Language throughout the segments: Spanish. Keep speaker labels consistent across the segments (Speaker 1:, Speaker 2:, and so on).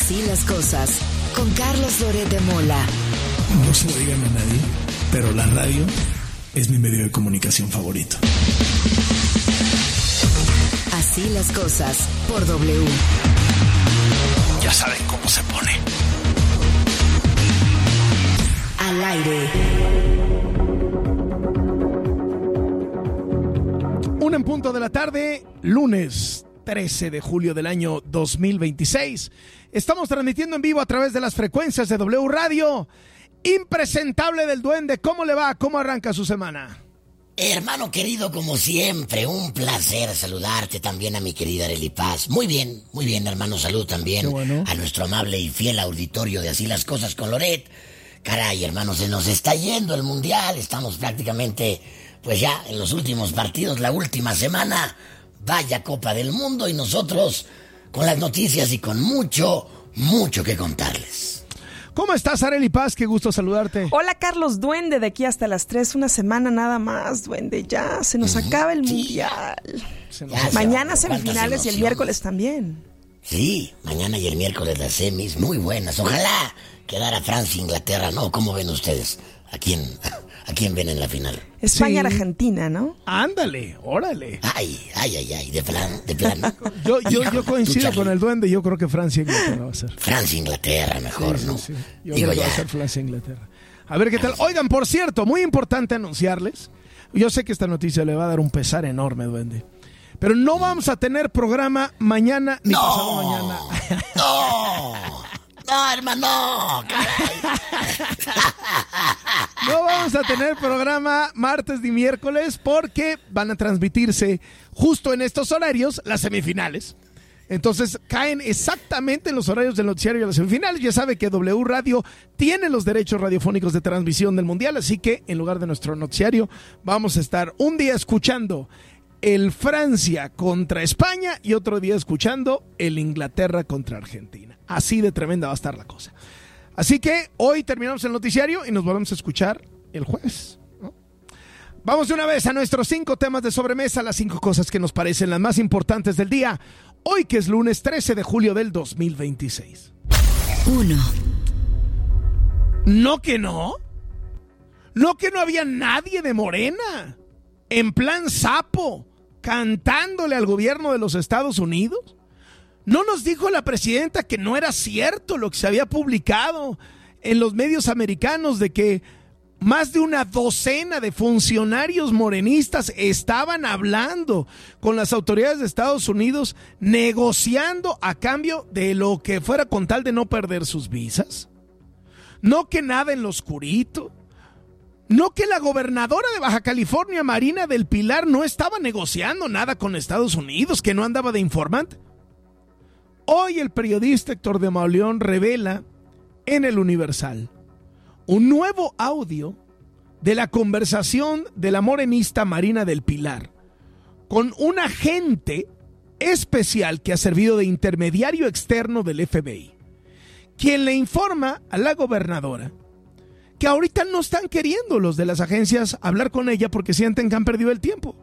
Speaker 1: Así las cosas, con Carlos Loret de Mola.
Speaker 2: No se lo digan a nadie, pero la radio es mi medio de comunicación favorito.
Speaker 1: Así las cosas, por W.
Speaker 2: Ya saben cómo se pone.
Speaker 1: Al aire.
Speaker 3: 1:00 p.m, lunes 13 de julio del año 2026. Estamos transmitiendo en vivo a través de las frecuencias de W Radio. Impresentable del Duende, ¿cómo le va? ¿Cómo arranca su semana?
Speaker 4: Hermano querido, como siempre, un placer saludarte, también a mi querida Arely Paz. Muy bien, hermano, salud también.
Speaker 3: Qué bueno.
Speaker 4: A nuestro amable y fiel auditorio de Así las Cosas con Loret. Caray, hermano, se nos está yendo el Mundial, estamos prácticamente, pues ya en los últimos partidos, la última semana. Vaya Copa del Mundo y nosotros con las noticias y con mucho que contarles.
Speaker 3: ¿Cómo estás, Arely Paz? Qué gusto saludarte.
Speaker 5: Hola, Carlos Duende, de aquí hasta las 3, una semana nada más, Duende, ya se nos acaba el Mundial. Mañana semifinales y el miércoles también.
Speaker 4: Sí, mañana y el miércoles las semis, muy buenas. Ojalá quedara Francia e Inglaterra, ¿no? ¿Cómo ven ustedes? ¿A quién ven en la final?
Speaker 5: España-Argentina, ¿no?
Speaker 3: Ándale, órale.
Speaker 4: Ay, de plan.
Speaker 3: Yo coincido con el Duende, yo creo que Francia e Inglaterra va a ser.
Speaker 4: Francia e Inglaterra, mejor,
Speaker 3: sí,
Speaker 4: ¿no?
Speaker 3: Sí. Yo creo que va a ser Francia e Inglaterra. A ver qué tal. Oigan, por cierto, muy importante anunciarles. Yo sé que esta noticia le va a dar un pesar enorme, Duende. Pero no vamos a tener programa mañana ni pasado mañana.
Speaker 4: No, hermano, caray.
Speaker 3: No vamos a tener programa martes ni miércoles porque van a transmitirse justo en estos horarios las semifinales. Entonces caen exactamente en los horarios del noticiario de las semifinales. Ya sabe que W Radio tiene los derechos radiofónicos de transmisión del Mundial, así que en lugar de nuestro noticiario vamos a estar un día escuchando el Francia contra España y otro día escuchando el Inglaterra contra Argentina. Así de tremenda va a estar la cosa. Así que hoy terminamos el noticiario y nos volvemos a escuchar el jueves, ¿no? Vamos de una vez a nuestros 5 temas de sobremesa, las 5 cosas que nos parecen las más importantes del día. Hoy que es lunes 13 de julio del 2026.
Speaker 1: 1.
Speaker 3: No que no había nadie de Morena en plan sapo cantándole al gobierno de los Estados Unidos. ¿No nos dijo la presidenta que no era cierto lo que se había publicado en los medios americanos de que más de una docena de funcionarios morenistas estaban hablando con las autoridades de Estados Unidos, negociando a cambio de lo que fuera con tal de no perder sus visas? ¿No que nada en lo oscurito? ¿No que la gobernadora de Baja California, Marina del Pilar, no estaba negociando nada con Estados Unidos, que no andaba de informante? Hoy el periodista Héctor de Mauleón revela en El Universal un nuevo audio de la conversación de la morenista Marina del Pilar con un agente especial que ha servido de intermediario externo del FBI, quien le informa a la gobernadora que ahorita no están queriendo los de las agencias hablar con ella porque sienten que han perdido el tiempo.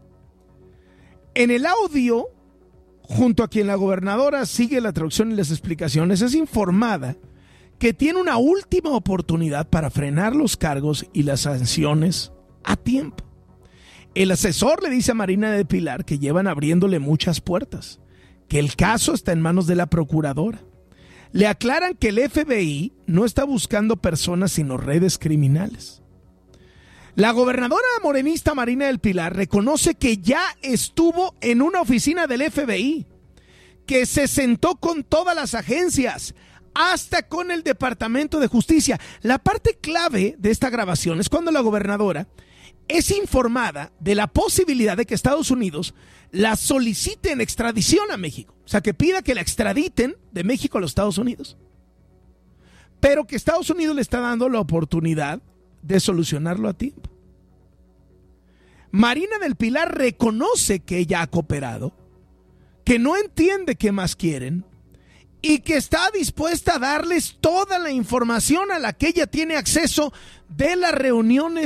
Speaker 3: En el audio, junto a quien la gobernadora sigue la traducción y las explicaciones, es informada que tiene una última oportunidad para frenar los cargos y las sanciones a tiempo. El asesor le dice a Marina del Pilar que llevan abriéndole muchas puertas, que el caso está en manos de la procuradora. Le aclaran que el FBI no está buscando personas sino redes criminales. La gobernadora morenista Marina del Pilar reconoce que ya estuvo en una oficina del FBI, que se sentó con todas las agencias, hasta con el Departamento de Justicia. La parte clave de esta grabación es cuando la gobernadora es informada de la posibilidad de que Estados Unidos la solicite en extradición a México. O sea, que pida que la extraditen de México a los Estados Unidos. Pero que Estados Unidos le está dando la oportunidad de solucionarlo a tiempo. Marina del Pilar reconoce que ella ha cooperado, que no entiende qué más quieren y que está dispuesta a darles toda la información a la que ella tiene acceso de las reuniones